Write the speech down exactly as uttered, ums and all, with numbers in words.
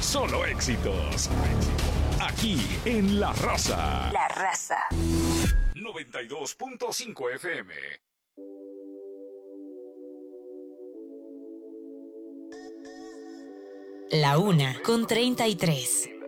solo éxitos. Aquí en La Raza. La Raza. noventa y dos punto cinco F M. La una con treinta y tres.